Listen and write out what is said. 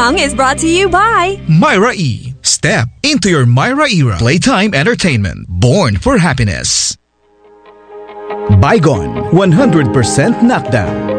song is brought to you by Myra E. Step into your Myra era. Playtime entertainment. Born for happiness. Bygone, 100% knockdown.